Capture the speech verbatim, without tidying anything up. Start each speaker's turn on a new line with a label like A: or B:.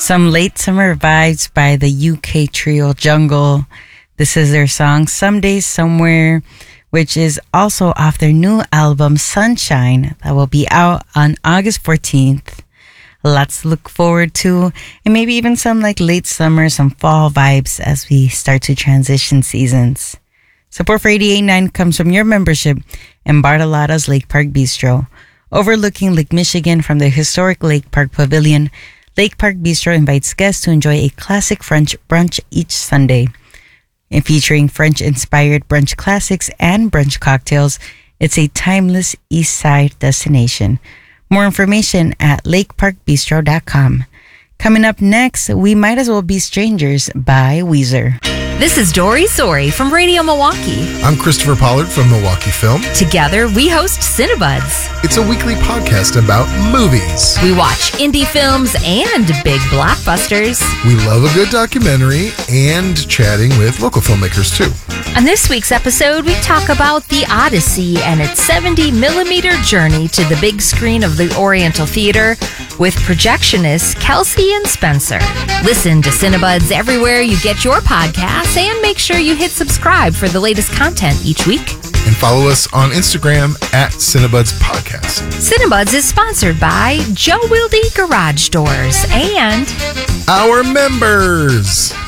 A: Some late summer vibes by the U K trio Jungle. This is their song Someday Somewhere, which is also off their new album Sunshine that will be out on August fourteenth. Lots to look forward to, and maybe even some like late summer, some fall vibes as we start to transition seasons. Support for eighty-eight point nine comes from your membership in Bartolotta's Lake Park Bistro. Overlooking Lake Michigan from the historic Lake Park Pavilion, Lake Park Bistro invites guests to enjoy a classic French brunch each Sunday. And featuring French-inspired brunch classics and brunch cocktails, it's a timeless East Side destination. More information at lake park bistro dot com. Coming up next, We Might As Well Be Strangers by Weezer.
B: This is Dory Sori from Radio Milwaukee.
C: I'm Christopher Pollard from Milwaukee Film.
B: Together, we host Cinebuds.
C: It's a weekly podcast about movies.
B: We watch indie films and big blockbusters.
C: We love a good documentary and chatting with local filmmakers, too.
B: On this week's episode, we talk about The Odyssey and its seventy millimeter journey to the big screen of the Oriental Theater with projectionists Kelsey and Spencer. Listen to Cinebuds everywhere you get your podcasts, and make sure you hit subscribe for the latest content each week.
C: And follow us on Instagram at Cinebuds Podcast.
B: Cinebuds is sponsored by Joe Wilde Garage Doors and
C: our members.